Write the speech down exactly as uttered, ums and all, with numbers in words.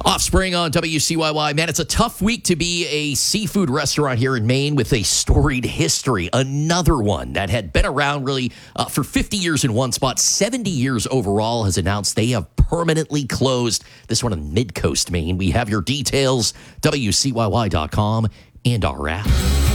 Offspring on W C Y Y. Man, it's a tough week to be a seafood restaurant here in Maine with a storied history. Another one that had been around really uh, for fifty years in one spot, seventy years overall, has announced they have permanently closed. This one in Mid-Coast, Maine. We have your details, W C Y Y dot com and our app.